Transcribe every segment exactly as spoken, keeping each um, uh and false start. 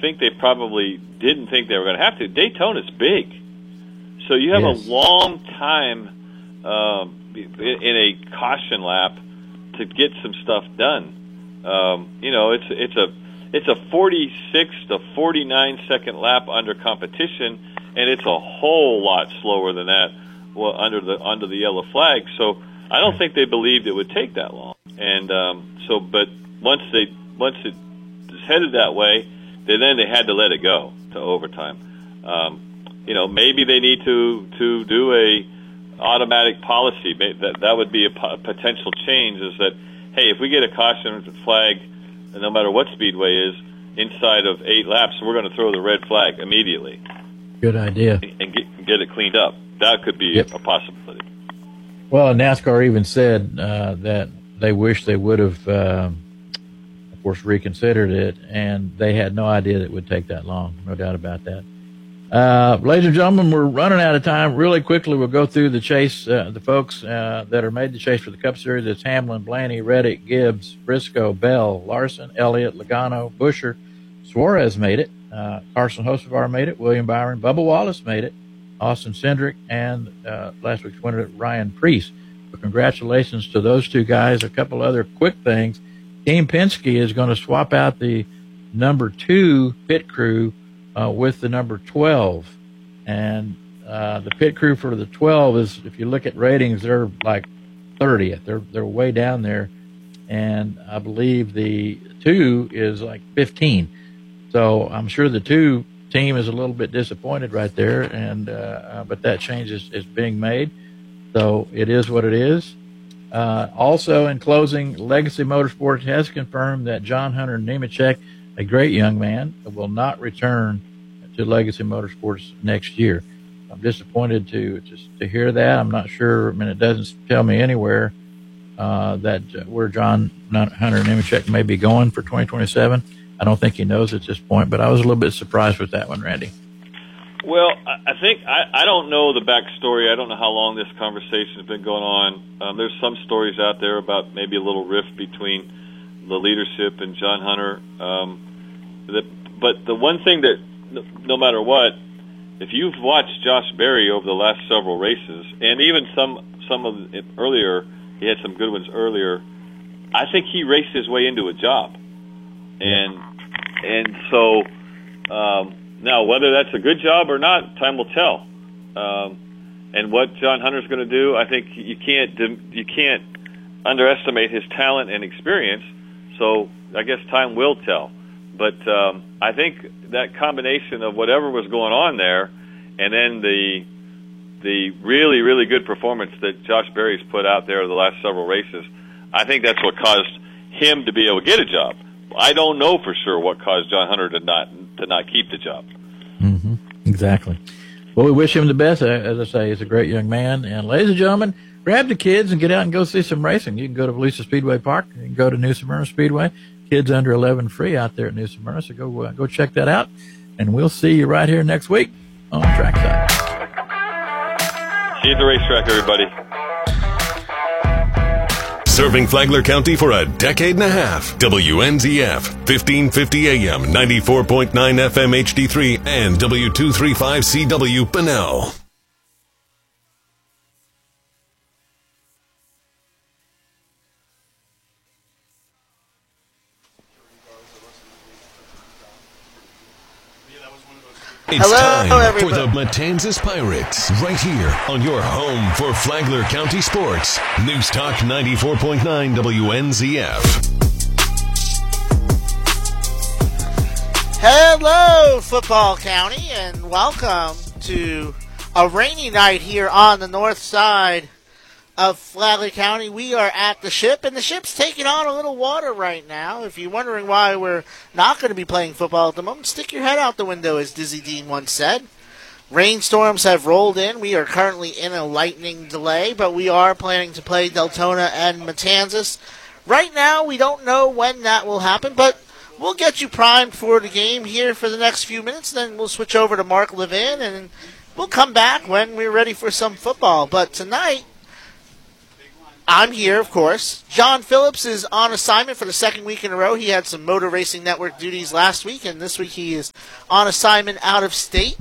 think they probably didn't think they were going to have to. Daytona's big, so you have yes. a long time um, in a caution lap to get some stuff done. Um, you know, it's it's a it's a forty-six to forty-nine second lap under competition, and it's a whole lot slower than that well, under the under the yellow flag. So I don't think they believed it would take that long. And um, so, but once they once it was headed that way, they, then they had to let it go to overtime. Um, you know, maybe they need to to do a automatic policy. That that would be a potential change. Is that hey, if we get a caution flag, no matter what Speedway is, inside of eight laps, we're going to throw the red flag immediately. Good idea. And get, get it cleaned up. That could be yep. a possibility. Well, NASCAR even said uh, that they wish they would have, uh, of course, reconsidered it, and they had no idea that it would take that long. No doubt about that. Uh, ladies and gentlemen, we're running out of time. Really quickly, we'll go through the chase, uh, the folks uh, that are made the chase for the Cup Series. It's Hamlin, Blaney, Reddick, Gibbs, Briscoe, Bell, Larson, Elliott, Logano, Busher. Suarez made it. Uh, Carson Hocevar made it. William Byron. Bubba Wallace made it. Austin Cindric, and uh, last week's winner, Ryan Preece. So congratulations to those two guys. A couple other quick things. Team Penske is going to swap out the number two pit crew uh, with the number twelve. And uh, the pit crew for the twelve is, if you look at ratings, they're like thirtieth. They're, they're way down there. And I believe the two is like fifteen. So I'm sure the two team is a little bit disappointed right there, and uh, uh, but that change is, is being made, so it is what it is. Uh, also, in closing, Legacy Motorsports has confirmed that John Hunter Nemechek, a great young man, will not return to Legacy Motorsports next year. I'm disappointed to just to hear that. I'm not sure. I mean, it doesn't tell me anywhere uh, that uh, where John Hunter Nemechek may be going for twenty twenty-seven. I don't think he knows at this point, but I was a little bit surprised with that one, Randy. Well, I think I, I don't know the backstory. I don't know how long this conversation has been going on. Um, there's some stories out there about maybe a little rift between the leadership and John Hunter. Um, that, but the one thing that, no, no matter what, if you've watched Josh Berry over the last several races, and even some some of it earlier, he had some good ones earlier. I think he raced his way into a job, and and so. Um, Now, whether that's a good job or not, time will tell. Um, and what John Hunter's going to do, I think you can't you can't underestimate his talent and experience. So I guess time will tell. But um, I think that combination of whatever was going on there, and then the the really really good performance that Josh Berry's put out there the last several races, I think that's what caused him to be able to get a job. I don't know for sure what caused John Hunter to not to not keep the job. Mm-hmm. Exactly. Well, we wish him the best. As I say, he's a great young man. And ladies and gentlemen, grab the kids and get out and go see some racing. You can go to Volusia Speedway Park. You can go to New Smyrna Speedway. Kids under eleven free out there at New Smyrna. So go uh, go check that out. And we'll see you right here next week on Trackside. See you at the racetrack, everybody. Serving Flagler County for a decade and a half. W N Z F, fifteen fifty A M, ninety-four point nine F M H D three, and W two thirty-five C W Bunnell. It's Hello, time everybody. for the Matanzas Pirates, right here on your home for Flagler County sports. News Talk ninety-four point nine W N Z F. Hello, Football County, and welcome to a rainy night here on the north side of Flagler County. We are at the ship, and the ship's taking on a little water right now. If you're wondering why we're not going to be playing football at the moment, stick your head out the window, as Dizzy Dean once said. Rainstorms have rolled in. We are currently in a lightning delay, but we are planning to play Deltona and Matanzas. Right now, we don't know when that will happen, but we'll get you primed for the game here for the next few minutes. Then we'll switch over to Mark Levin, and we'll come back when we're ready for some football. But tonight, I'm here, of course. John Phillips is on assignment for the second week in a row. He had some Motor Racing Network duties last week, and this week he is on assignment out of state.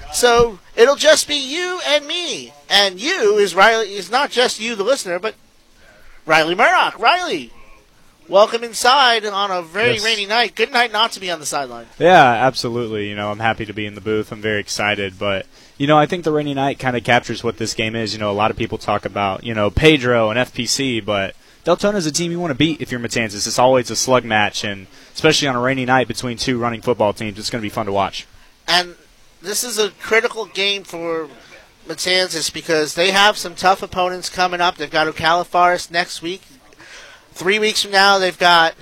So it'll just be you and me. And you is Riley is not just you, the listener, but Riley Murdoch. Riley, welcome inside on a very yes. rainy night. Good night not to be on the sideline. Yeah, absolutely. You know, I'm happy to be in the booth. I'm very excited. But, you know, I think the rainy night kind of captures what this game is. You know, a lot of people talk about, you know, Pedro and F P C, but Deltona is a team you want to beat if you're Matanzas. It's always a slug match, and especially on a rainy night between two running football teams, it's going to be fun to watch. And this is a critical game for Matanzas because they have some tough opponents coming up. They've got Ocala Forest next week. Three weeks from now, they've got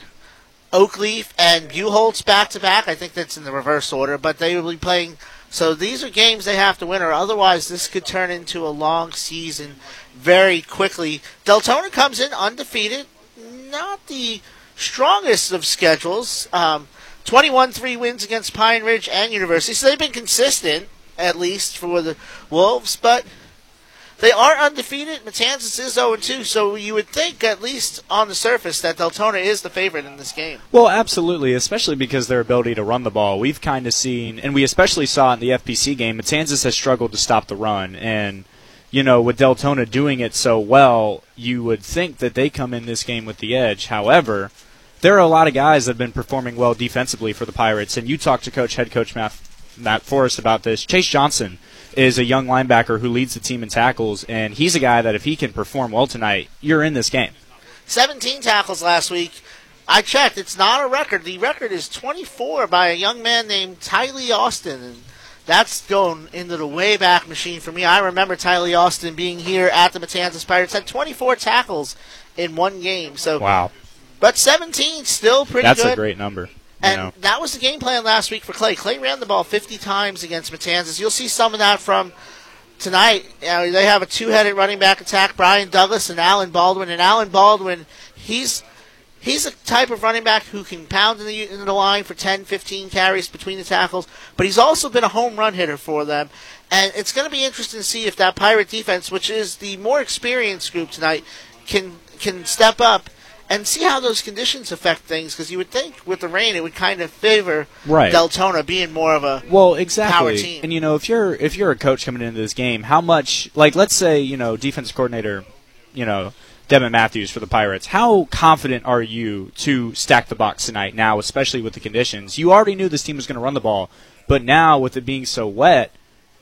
Oakleaf and Buchholz back-to-back. I think that's in the reverse order, but they will be playing. So these are games they have to win, or otherwise this could turn into a long season very quickly. Deltona comes in undefeated, not the strongest of schedules. Um, twenty-one three wins against Pine Ridge and University, so they've been consistent, at least for the Wolves, but they are undefeated. Matanzas is oh and two, so you would think, at least on the surface, that Deltona is the favorite in this game. Well, absolutely, especially because their ability to run the ball. We've kind of seen, and we especially saw in the F P C game, Matanzas has struggled to stop the run, and you know, with Deltona doing it so well, you would think that they come in this game with the edge. However, there are a lot of guys that have been performing well defensively for the Pirates, and you talked to Coach, head coach Matt, Matt Forrest about this. Chase Johnson is a young linebacker who leads the team in tackles, and he's a guy that if he can perform well tonight, you're in this game. seventeen tackles last week. I checked. It's not a record. The record is twenty-four by a young man named Tylee Austin, and that's going into the way back machine for me. I remember Tylee Austin being here at the Matanzas Pirates, had twenty-four tackles in one game. So, wow. But seventeen, still pretty That's good. That's a great number. And know. that was the game plan last week for Clay. Clay ran the ball fifty times against Matanzas. You'll see some of that from tonight. You know, they have a two-headed running back attack, Brian Douglas and Alan Baldwin. And Alan Baldwin, he's he's a type of running back who can pound in the, in the line for ten, fifteen carries between the tackles. But he's also been a home run hitter for them. And it's going to be interesting to see if that Pirate defense, which is the more experienced group tonight, can can step up and see how those conditions affect things, because you would think with the rain it would kind of favor right. Deltona being more of a well, exactly. power team. And, you know, if you're if you're a coach coming into this game, how much, like, let's say, you know, defense coordinator, you know, Devin Matthews for the Pirates, how confident are you to stack the box tonight now, especially with the conditions? You already knew this team was going to run the ball, but now with it being so wet,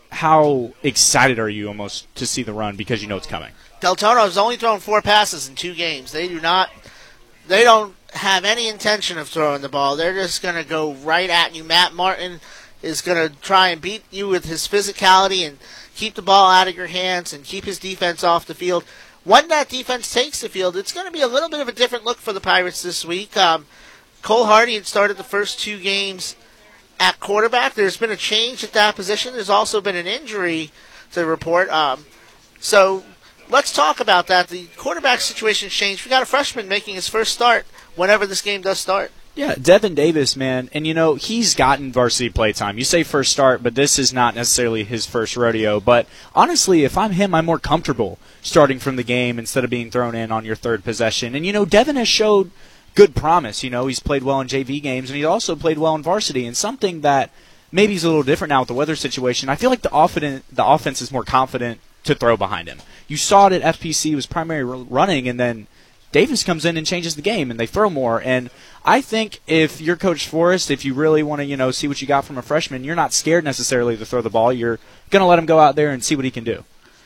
how excited are you almost to see the run because you know it's coming? Deltona has only thrown four passes in two games. They do not... They don't have any intention of throwing the ball. They're just going to go right at you. Matt Martin is going to try and beat you with his physicality and keep the ball out of your hands and keep his defense off the field. When that defense takes the field, it's going to be a little bit of a different look for the Pirates this week. Um, Cole Hardy had started the first two games at quarterback. There's been a change at that position. There's also been an injury to report. Um, so... Let's talk about that. The quarterback situation changed. We got a freshman making his first start whenever this game does start. Yeah, Devin Davis, man. And, you know, he's gotten varsity play time. You say first start, but this is not necessarily his first rodeo. But, honestly, if I'm him, I'm more comfortable starting from the game instead of being thrown in on your third possession. And, you know, Devin has showed good promise. You know, he's played well in J V games, and he's also played well in varsity. And something that maybe is a little different now with the weather situation, I feel like the offense, the offense is more confident to throw behind him. You saw it at F P C, was primarily running, and then Davis comes in and changes the game, and they throw more. And I think if you're Coach Forrest, if you really want to, you know, see what you got from a freshman, you're not scared necessarily to throw the ball. You're going to let him go out there and see what he can do.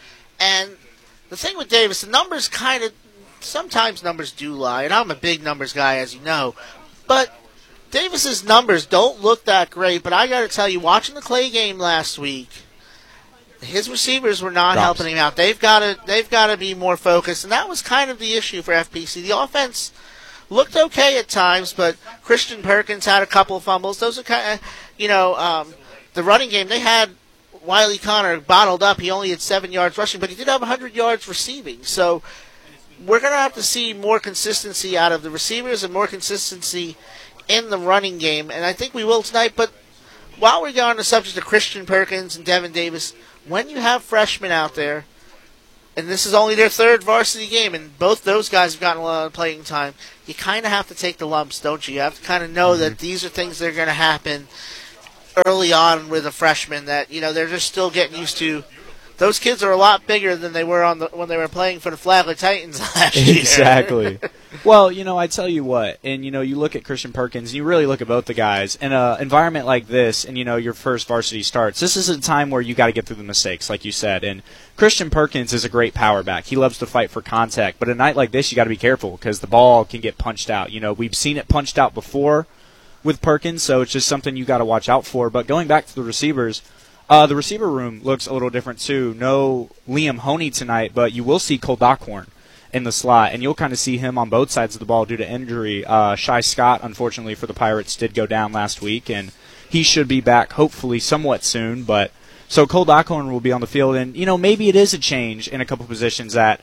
And the thing with Davis, the numbers kind of, sometimes numbers do lie, and I'm a big numbers guy, as you know, but Davis's numbers don't look that great. But I got to tell you, watching the Clay game last week, his receivers were not Drops. helping him out. They've got to they've got to be more focused, and that was kind of the issue for F P C. The offense looked okay at times, but Christian Perkins had a couple of fumbles. Those are kind of, you know, um, the running game. They had Wiley Connor bottled up. He only had seven yards rushing, but he did have one hundred yards receiving. So we're going to have to see more consistency out of the receivers and more consistency in the running game, and I think we will tonight. But while we're on the subject of Christian Perkins and Devin Davis, when you have freshmen out there, and this is only their third varsity game, and both those guys have gotten a lot of playing time, you kind of have to take the lumps, don't you? You have to kind of know mm-hmm. that these are things that are going to happen early on with a freshman, that, you know, they're just still getting used to. Those kids are a lot bigger than they were on the, when they were playing for the Flagler Titans last year. Exactly. Well, you know, I tell you what, and, you know, you look at Christian Perkins, and you really look at both the guys, in an environment like this, and, you know, your first varsity starts, this is a time where you got to get through the mistakes, like you said, and Christian Perkins is a great power back. He loves to fight for contact, but a night like this, you got to be careful, because the ball can get punched out. You know, we've seen it punched out before with Perkins, so it's just something you got to watch out for. But going back to the receivers, Uh, the receiver room looks a little different, too. No Liam Honey tonight, but you will see Cole Dockhorn in the slot, and you'll kind of see him on both sides of the ball due to injury. Uh, Shai Scott, unfortunately for the Pirates, did go down last week, and he should be back hopefully somewhat soon. But so Cole Dockhorn will be on the field, and, you know, maybe it is a change in a couple positions that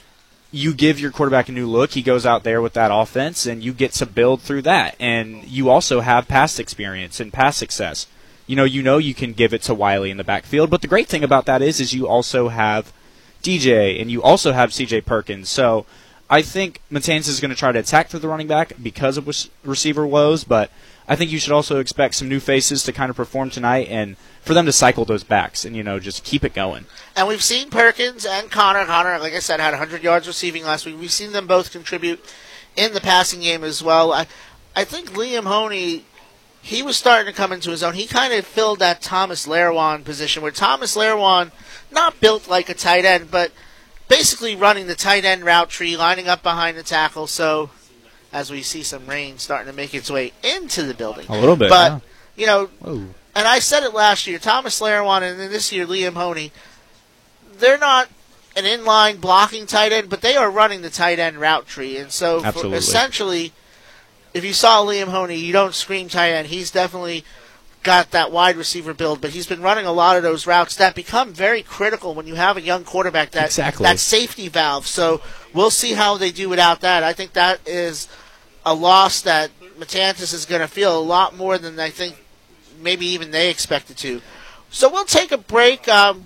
you give your quarterback a new look. He goes out there with that offense, and you get to build through that. And you also have past experience and past success. You know, you know you can give it to Wiley in the backfield, but the great thing about that is, is you also have D J and you also have C J Perkins. So I think Matanzas is going to try to attack through the running back because of receiver woes, but I think you should also expect some new faces to kind of perform tonight and for them to cycle those backs and, you know, just keep it going. And we've seen Perkins and Connor. Connor, like I said, had one hundred yards receiving last week. We've seen them both contribute in the passing game as well. I, I think Liam Honey, he was starting to come into his own. He kind of filled that Thomas Lerwan position where Thomas Lerwan, not built like a tight end, but basically running the tight end route tree, lining up behind the tackle. So as we see some rain starting to make its way into the building. A little bit, But, yeah. you know, Whoa. And I said it last year, Thomas Lerwan and then this year Liam Honey, they're not an inline blocking tight end, but they are running the tight end route tree. And so for essentially, if you saw Liam Honey, you don't scream tight end. He's definitely got that wide receiver build, but he's been running a lot of those routes that become very critical when you have a young quarterback, that, exactly. that safety valve. So we'll see how they do without that. I think that is a loss that Matanzas is going to feel a lot more than I think maybe even they expected to. So we'll take a break, um,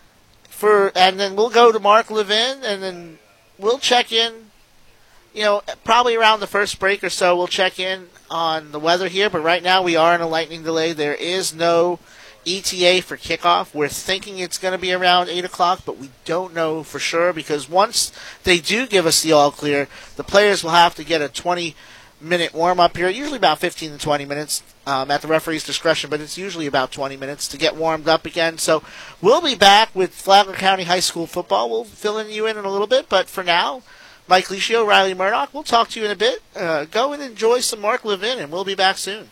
for, and then we'll go to Mark Levin, and then we'll check in. You know, probably around the first break or so, we'll check in on the weather here. But right now we are in a lightning delay. There is no E T A for kickoff. We're thinking it's going to be around eight o'clock, but we don't know for sure because once they do give us the all clear, the players will have to get a twenty-minute warm-up here, usually about fifteen to twenty minutes um, at the referee's discretion, but it's usually about twenty minutes to get warmed up again. So we'll be back with Flagler County High School football. We'll fill in you in in a little bit, but for now, Mike Licio, Riley Murdoch, we'll talk to you in a bit. Uh, go and enjoy some Mark Levin, and we'll be back soon.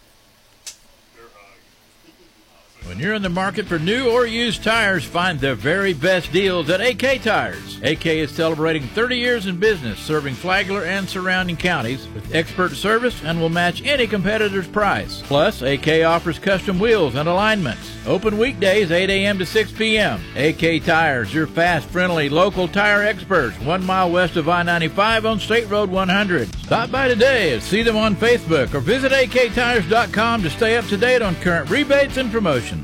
When you're in the market for new or used tires, find the very best deals at A K Tires. A K is celebrating thirty years in business, serving Flagler and surrounding counties with expert service and will match any competitor's price. Plus, A K offers custom wheels and alignments. Open weekdays eight a.m. to six p.m. A K Tires, your fast, friendly, local tire experts, one mile west of I ninety-five on State Road one hundred. Stop by today and see them on Facebook or visit A K tires dot com to stay up to date on current rebates and promotions.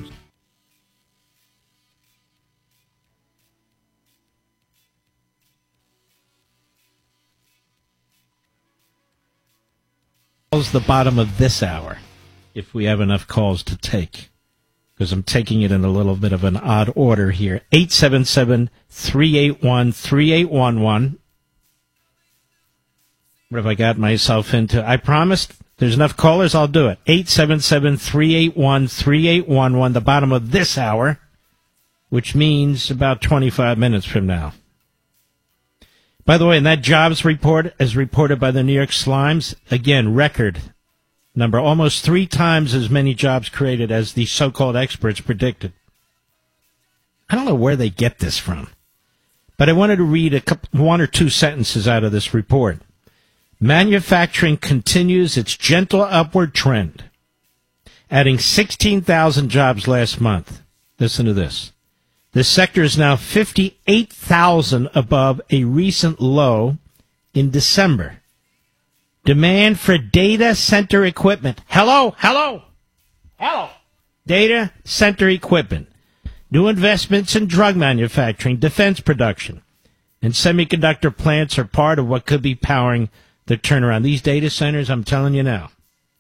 The bottom of this hour, if we have enough calls to take, because I'm taking it in a little bit of an odd order here. eight seven seven, three eight one, three eight one one. What have I got myself into? I promised there's enough callers, I'll do it. eight seven seven, three eight one, three eight one one, the bottom of this hour, which means about twenty-five minutes from now. By the way, in that jobs report, as reported by the New York Slimes, again, record number, almost three times as many jobs created as the so-called experts predicted. I don't know where they get this from, but I wanted to read a couple, one or two sentences out of this report. Manufacturing continues its gentle upward trend, adding sixteen thousand jobs last month. Listen to this. The sector is now fifty-eight thousand above a recent low in December. Demand for data center equipment. Hello, hello, hello. Data center equipment New investments in drug manufacturing, defense production, and semiconductor plants are part of what could be powering the turnaround. These data centers, I'm telling you now,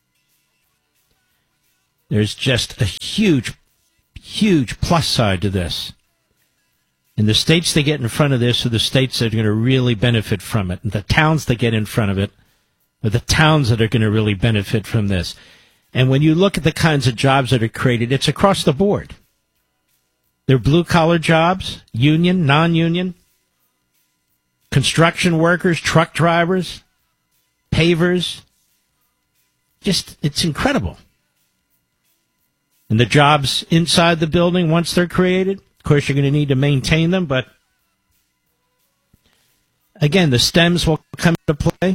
there's just a huge, huge plus side to this. And the states that get in front of this are the states that are going to really benefit from it. And the towns that get in front of it are the towns that are going to really benefit from this. And when you look at the kinds of jobs that are created, it's across the board. They're blue-collar jobs, union, non-union, construction workers, truck drivers, pavers. Just, it's incredible. And the jobs inside the building, once they're created, of course, you're going to need to maintain them, but again, the STEMs will come into play. You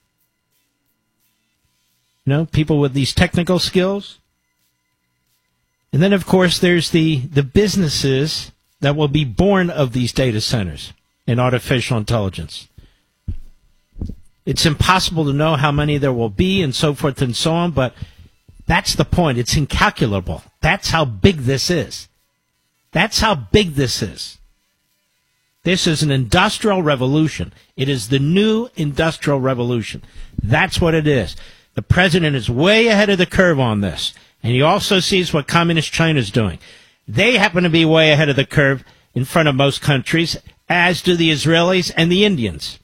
know, people with these technical skills. And then, of course, there's the, the businesses that will be born of these data centers in artificial intelligence. It's impossible to know how many there will be and so forth and so on, but that's the point. It's incalculable. That's how big this is. That's how big this is. This is an industrial revolution. It is the new industrial revolution. That's what it is. The president is way ahead of the curve on this. And he also sees what communist China is doing. They happen to be way ahead of the curve in front of most countries, as do the Israelis and the Indians.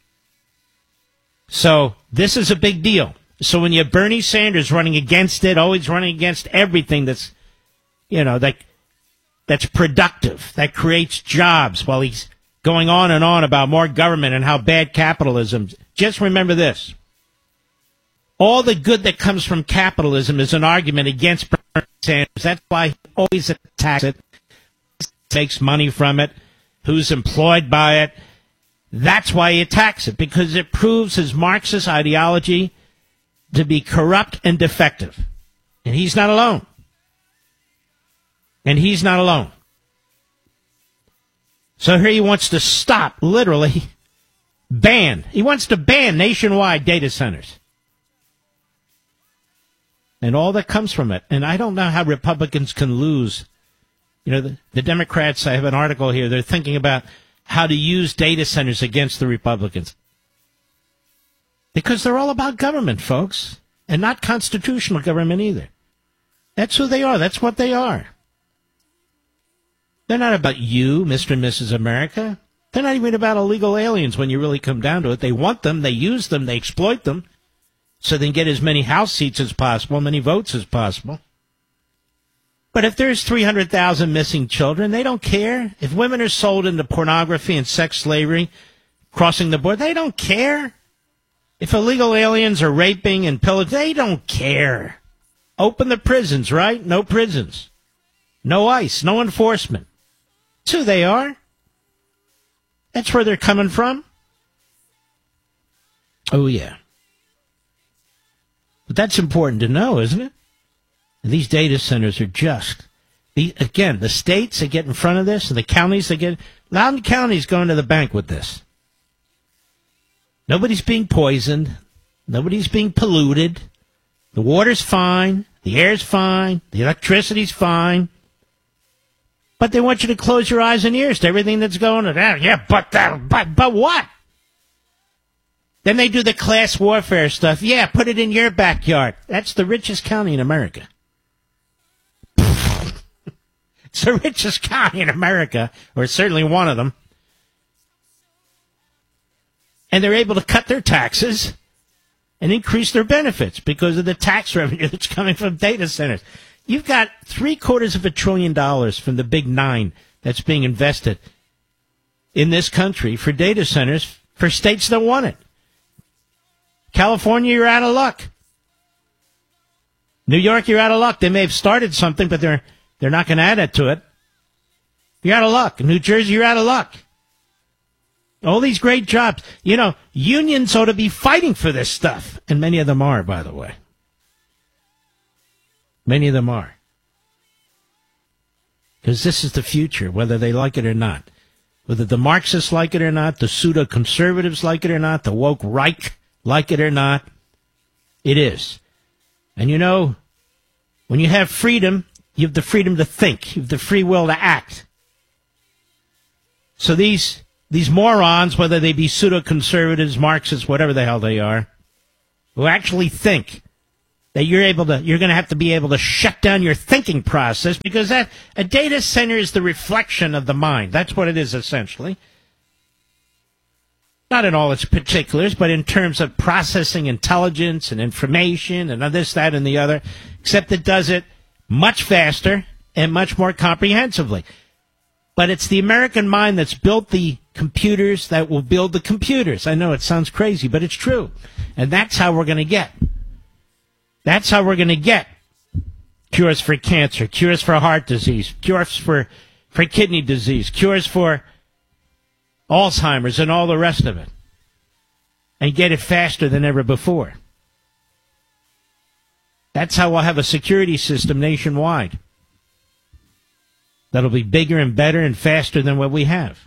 So this is a big deal. So when you have Bernie Sanders running against it, always running against everything that's, you know, that that's productive, that creates jobs, while he's going on and on about more government and how bad capitalism, just remember this. All the good that comes from capitalism is an argument against Bernie Sanders. That's why he always attacks it, takes money from it, who's employed by it. That's why he attacks it, because it proves his Marxist ideology to be corrupt and defective. And he's not alone. And he's not alone. So here he wants to stop, literally, ban. He wants to ban nationwide data centers. And all that comes from it. And I don't know how Republicans can lose. You know, the, the Democrats, I have an article here, they're thinking about how to use data centers against the Republicans. Because they're all about government, folks. And not constitutional government either. That's who they are. That's what they are. They're not about you, Mister and Missus America. They're not even about illegal aliens when you really come down to it. They want them, they use them, they exploit them, so they can get as many House seats as possible, many votes as possible. But if there's three hundred thousand missing children, they don't care. If women are sold into pornography and sex slavery, crossing the border, they don't care. If illegal aliens are raping and pillaging, they don't care. Open the prisons, right? No prisons. No ICE, no enforcement. That's who they are. That's where they're coming from. Oh, yeah. But that's important to know, isn't it? And these data centers are just, the, again, the states that get in front of this and the counties that get, Loudoun County's going to the bank with this. Nobody's being poisoned. Nobody's being polluted. The water's fine. The air's fine. The electricity's fine. But they want you to close your eyes and ears to everything that's going on. Yeah, but that, but, but what? Then they do the class warfare stuff. Yeah, put it in your backyard. That's the richest county in America. It's the richest county in America, or certainly one of them. And they're able to cut their taxes and increase their benefits because of the tax revenue that's coming from data centers. You've got three quarters of a trillion dollars from the big nine that's being invested in this country for data centers for states that want it. California, you're out of luck. New York, you're out of luck. They may have started something, but they're they're not going to add it to it. You're out of luck. New Jersey, you're out of luck. All these great jobs. You know, unions ought to be fighting for this stuff. And many of them are, by the way. Many of them are. Because this is the future, whether they like it or not. Whether the Marxists like it or not, the pseudo-conservatives like it or not, the woke Reich like it or not, it is. And you know, when you have freedom, you have the freedom to think. You have the free will to act. So these these morons, whether they be pseudo-conservatives, Marxists, whatever the hell they are, who actually think that you're able to, you're going to have to be able to shut down your thinking process, because that a data center is the reflection of the mind. That's what it is, essentially. Not in all its particulars, but in terms of processing intelligence and information and this, that, and the other, except it does it much faster and much more comprehensively. But it's the American mind that's built the computers that will build the computers. I know it sounds crazy, but it's true. And that's how we're going to get. That's how we're going to get cures for cancer, cures for heart disease, cures for, for kidney disease, cures for Alzheimer's and all the rest of it. And get it faster than ever before. That's how we'll have a security system nationwide that'll be bigger and better and faster than what we have.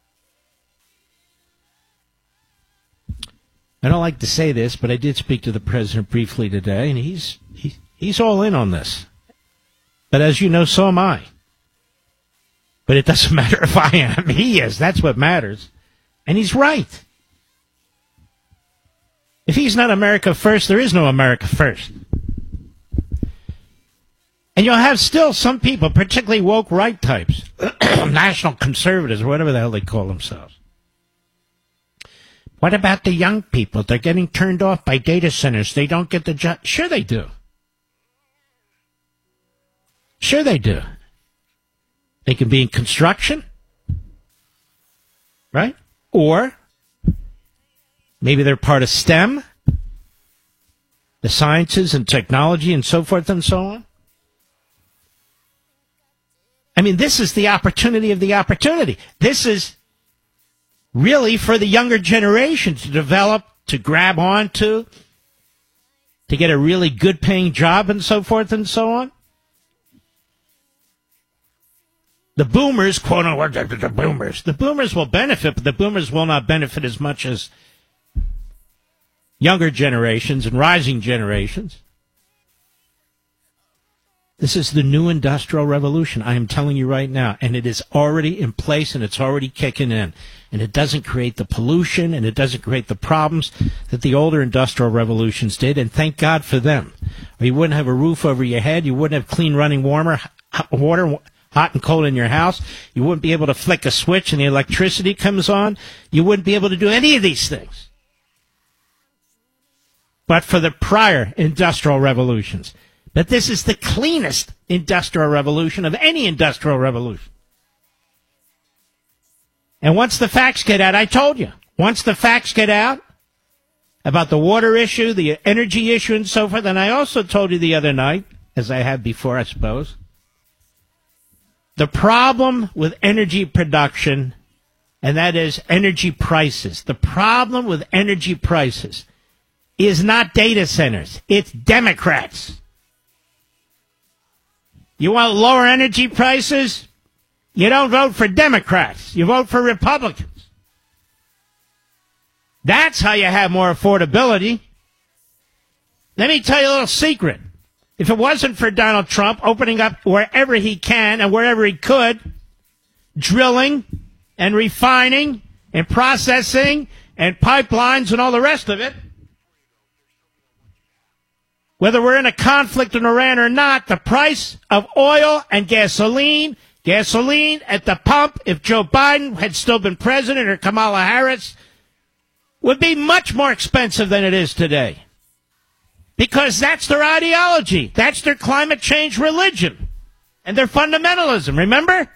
I don't like to say this, but I did speak to the president briefly today, and he's he, he's all in on this. But as you know, so am I. But it doesn't matter if I am. He is. That's what matters. And he's right. If he's not America first, there is no America first. And you'll have still some people, particularly woke right types, national conservatives, or whatever the hell they call themselves. What about the young people? They're getting turned off by data centers. They don't get the job. Sure they do. Sure they do. They can be in construction, right? Or maybe they're part of STEM, the sciences and technology and so forth and so on. I mean, this is the opportunity of the opportunity. This is really for the younger generation to develop, to grab onto, to get a really good paying job and so forth and so on. The boomers, quote unquote, the boomers. The boomers will benefit, but the boomers will not benefit as much as younger generations and rising generations. This is the new industrial revolution. I am telling you right now, and it is already in place and it's already kicking in. And it doesn't create the pollution and it doesn't create the problems that the older industrial revolutions did. And thank God for them. Or you wouldn't have a roof over your head. You wouldn't have clean running warmer water, hot and cold in your house. You wouldn't be able to flick a switch and the electricity comes on. You wouldn't be able to do any of these things. But for the prior industrial revolutions. But this is the cleanest industrial revolution of any industrial revolution. And once the facts get out, I told you, once the facts get out about the water issue, the energy issue, and so forth, and I also told you the other night, as I have before, I suppose, the problem with energy production, and that is energy prices. The problem with energy prices is not data centers. It's Democrats. You want lower energy prices? You don't vote for Democrats. You vote for Republicans. That's how you have more affordability. Let me tell you a little secret. If it wasn't for Donald Trump opening up wherever he can and wherever he could, drilling and refining and processing and pipelines and all the rest of it, whether we're in a conflict in Iran or not, the price of oil and gasoline, gasoline at the pump, if Joe Biden had still been president or Kamala Harris, would be much more expensive than it is today. Because that's their ideology. That's their climate change religion. And their fundamentalism, remember?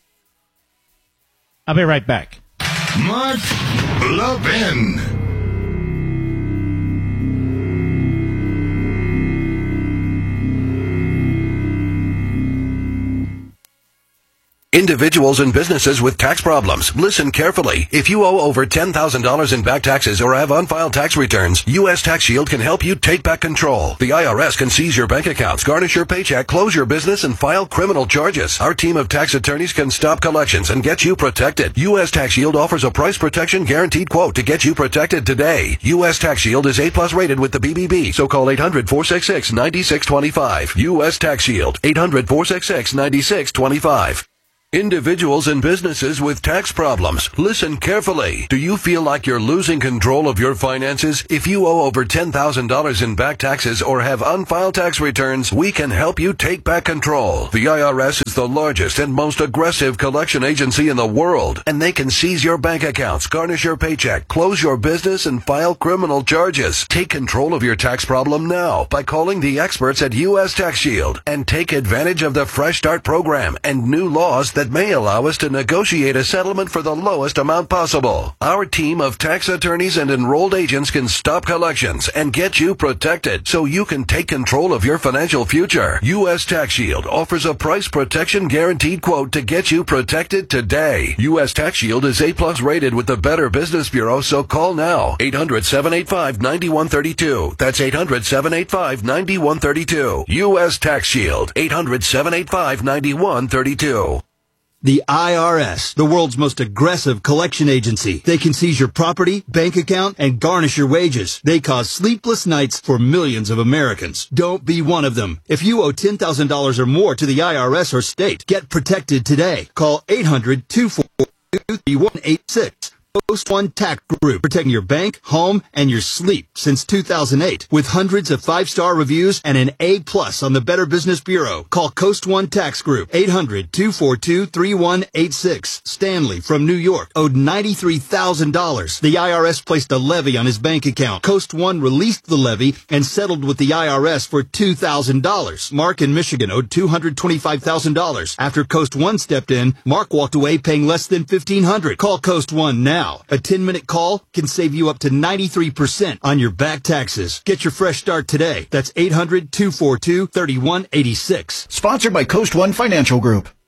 I'll be right back. Mark Levin. Individuals and businesses with tax problems, listen carefully. If you owe over ten thousand dollars in back taxes or have unfiled tax returns, U S Tax Shield can help you take back control. The I R S can seize your bank accounts, garnish your paycheck, close your business, and file criminal charges. Our team of tax attorneys can stop collections and get you protected. U S Tax Shield offers a price protection guaranteed quote to get you protected today. U S Tax Shield is A plus rated with the B B B, so call eight hundred, four six six, nine six two five. U S Tax Shield, eight hundred, four six six, nine six two five. Individuals and businesses with tax problems, listen carefully. Do you feel like you're losing control of your finances? If you owe over ten thousand dollars in back taxes or have unfiled tax returns, we can help you take back control. The I R S is the largest and most aggressive collection agency in the world, and they can seize your bank accounts, garnish your paycheck, close your business, and file criminal charges. Take control of your tax problem now by calling the experts at U S Tax Shield and take advantage of the Fresh Start program and new laws that may allow us to negotiate a settlement for the lowest amount possible. Our team of tax attorneys and enrolled agents can stop collections and get you protected so you can take control of your financial future. U S Tax Shield offers a price protection guaranteed quote to get you protected today. U S Tax Shield is A plus rated with the Better Business Bureau, so call now. eight hundred, seven eight five, nine one three two. That's eight hundred, seven eight five, nine one three two. U S Tax Shield. eight hundred, seven eight five, nine one three two. The I R S, the world's most aggressive collection agency. They can seize your property, bank account, and garnish your wages. They cause sleepless nights for millions of Americans. Don't be one of them. If you owe ten thousand dollars or more to the I R S or state, get protected today. Call eight hundred, two four two, three one eight six. Coast One Tax Group, protecting your bank, home, and your sleep since two thousand eight. With hundreds of five-star reviews and an A plus on the Better Business Bureau. Call Coast One Tax Group, eight hundred, two four two, three one eight six. Stanley from New York owed ninety-three thousand dollars. The I R S placed a levy on his bank account. Coast One released the levy and settled with the I R S for two thousand dollars. Mark in Michigan owed two hundred twenty-five thousand dollars. After Coast One stepped in, Mark walked away paying less than fifteen hundred dollars. Call Coast One now. A ten-minute call can save you up to ninety-three percent on your back taxes. Get your fresh start today. That's eight hundred, two four two, three one eight six. Sponsored by Coast One Financial Group.